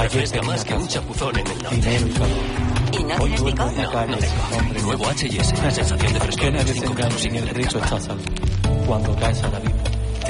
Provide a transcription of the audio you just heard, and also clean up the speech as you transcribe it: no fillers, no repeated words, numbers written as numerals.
refresca más que un chapuzón en el norte. Dinero y calor. ¿Y no Hoy tienes duermo licor? en la calle No tengo. sin nombre. Nuevo H&S, la sensación de ¿Por qué frescor. nadie se 5 engaña grados en y el medio de rico capa. está salvo? Cuando cansa la vida